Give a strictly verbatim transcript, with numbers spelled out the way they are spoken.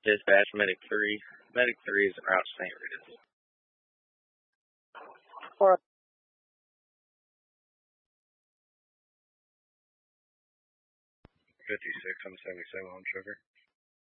Dispatch, Medic three. Medic three is en route to Saint Rita's. All right. fifty-six, I'm seventy-seven on Sugar.